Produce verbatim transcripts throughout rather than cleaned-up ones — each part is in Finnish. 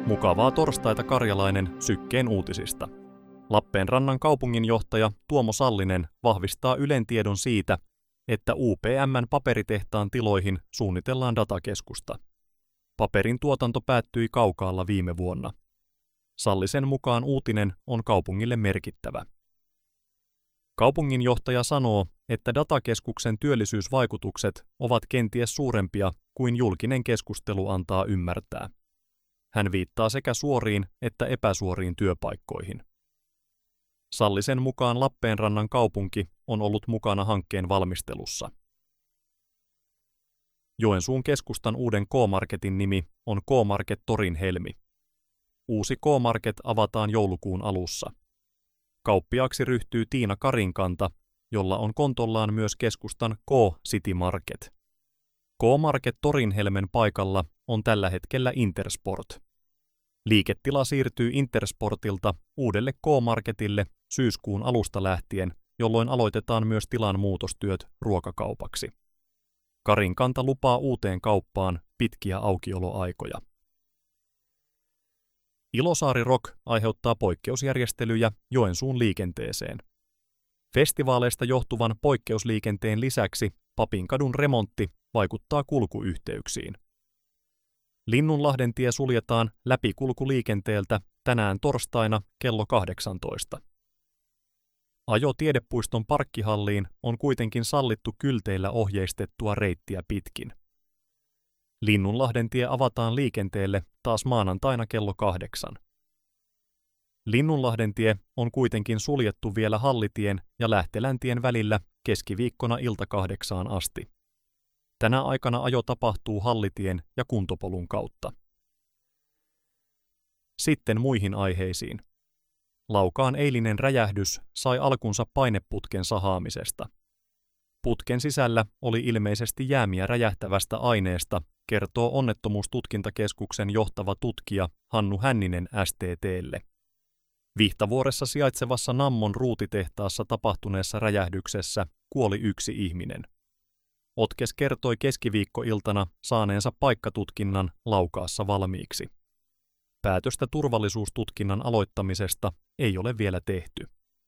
Mukavaa torstaita Karjalainen Sykkeen uutisista. Lappeenrannan kaupunginjohtaja Tuomo Sallinen vahvistaa Ylen tiedon siitä, että U P M:n paperitehtaan tiloihin suunnitellaan datakeskusta. Paperin tuotanto päättyi Kaukaalla viime vuonna. Sallisen mukaan uutinen on kaupungille merkittävä. Kaupunginjohtaja sanoo, että datakeskuksen työllisyysvaikutukset ovat kenties suurempia kuin julkinen keskustelu antaa ymmärtää. Hän viittaa sekä suoriin että epäsuoriin työpaikkoihin. Sallisen mukaan Lappeenrannan kaupunki on ollut mukana hankkeen valmistelussa. Joensuun keskustan uuden K-Marketin nimi on K-Market Torin Helmi. Uusi K-Market avataan joulukuun alussa. Kauppiaaksi ryhtyy Tiina Karinkanta, jolla on kontollaan myös keskustan K-City Market. K-Market Torinhelmen paikalla on tällä hetkellä Intersport. Liiketila siirtyy Intersportilta uudelle K-Marketille syyskuun alusta lähtien, jolloin aloitetaan myös tilan muutostyöt ruokakaupaksi. Karinkanta lupaa uuteen kauppaan pitkiä aukioloaikoja. Ilosaari Rock aiheuttaa poikkeusjärjestelyjä Joensuun liikenteeseen. Festivaaleista johtuvan poikkeusliikenteen lisäksi Papinkadun remontti vaikuttaa kulkuyhteyksiin. Linnunlahden tie suljetaan läpikulkuliikenteeltä tänään torstaina kello kahdeksantoista. Ajo Tiedepuiston parkkihalliin on kuitenkin sallittu kylteillä ohjeistettua reittiä pitkin. Linnunlahden tie avataan liikenteelle taas maanantaina kello kahdeksan. Linnunlahden tie on kuitenkin suljettu vielä Hallitien ja Lähteläntien välillä keskiviikkona ilta kahdeksaan asti. Tänä aikana ajo tapahtuu Hallitien ja kuntopolun kautta. Sitten muihin aiheisiin. Laukaan eilinen räjähdys sai alkunsa paineputken sahaamisesta. Putken sisällä oli ilmeisesti jäämiä räjähtävästä aineesta, kertoo Onnettomuustutkintakeskuksen johtava tutkija Hannu Hänninen S T T:lle. Vihtavuoressa sijaitsevassa Nammon ruutitehtaassa tapahtuneessa räjähdyksessä kuoli yksi ihminen. Otkes kertoi keskiviikkoiltana saaneensa paikkatutkinnan Laukaassa valmiiksi. Päätöstä turvallisuustutkinnan aloittamisesta ei ole vielä tehty.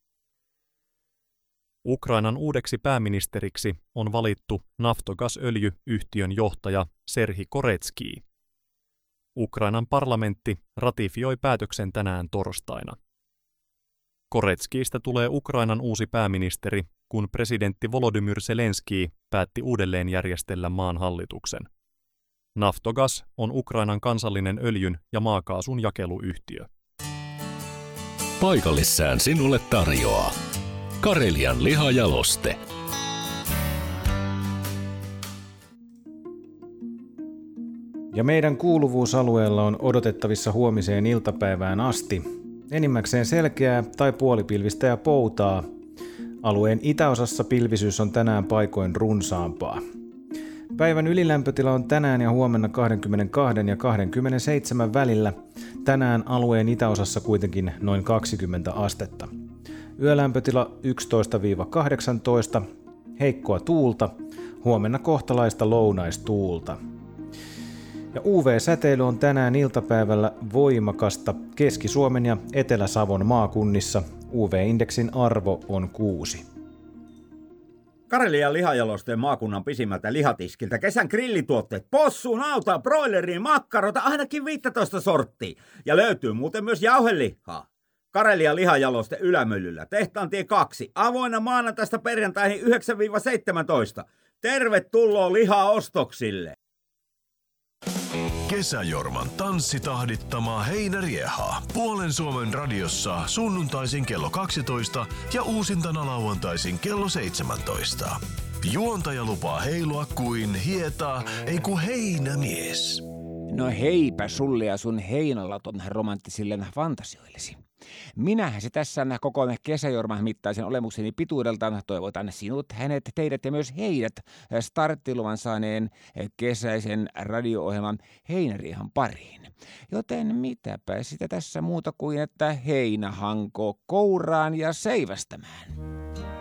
Ukrainan uudeksi pääministeriksi on valittu Naftogaz-öljy-yhtiön johtaja Serhi Koretskij. Ukrainan parlamentti ratifioi päätöksen tänään torstaina. Koretskijistä tulee Ukrainan uusi pääministeri, kun presidentti Volodymyr Zelenskij päätti uudelleen järjestellä maan hallituksen. Naftogaz on Ukrainan kansallinen öljyn ja maakaasun jakeluyhtiö. Paikallissään sinulle tarjoaa Karelian lihajaloste. Ja meidän kuuluvuusalueella on odotettavissa huomiseen iltapäivään asti enimmäkseen selkeää tai puolipilvistä ja poutaa. Alueen itäosassa pilvisyys on tänään paikoin runsaampaa. Päivän ylilämpötila on tänään ja huomenna kaksikymmentäkaksi ja kaksikymmentäseitsemän välillä. Tänään alueen itäosassa kuitenkin noin kaksikymmentä astetta. Yölämpötila yksitoista kahdeksantoista, heikkoa tuulta, huomenna kohtalaista lounaistuulta. Ja U V-säteily on tänään iltapäivällä voimakasta Keski-Suomen ja Etelä-Savon maakunnissa. U V-indeksin arvo on kuusi. Karelian lihajalosteen maakunnan pisimmältä lihatiskiltä kesän grillituotteet, possuun, nautaa, broileriin, makkarota, ainakin viisitoista sorttia. Ja löytyy muuten myös jauhelihaa. Karelian lihajaloste Ylämyllyllä, Tehtaantie kaksi, avoinna maanantaista perjantaihin yhdeksän seitsemäntoista. Tervetuloa lihaostoksille! Kesäjorman tanssitahdittamaa heinäriehaa. Puolen Suomen radiossa sunnuntaisin kello kaksitoista ja uusintana lauantaisin kello seitsemäntoista. Juontaja lupaa heilua kuin hieta, ei ku heinämies. No heipä sulle ja sun heinälaton romanttisille fantasioillesi. Minähän se tässä koko kesäjorman mittaisen olemukseni pituudeltaan toivotan sinut, hänet, teidät ja myös heidät starttiluvan saaneen kesäisen radio-ohjelman Heinäriehan pariin. Joten mitäpä sitä tässä muuta kuin että heinä hankoo kouraan ja seivästämään.